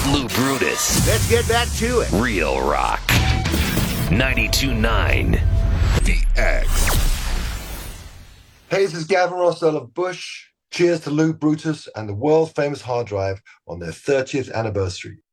Lou Brutus. Let's get back to it. Real Rock. 92.9. The X. Hey, this is Gavin Rossdale of Bush. Cheers to Lou Brutus and the world-famous hard drive on their 30th anniversary.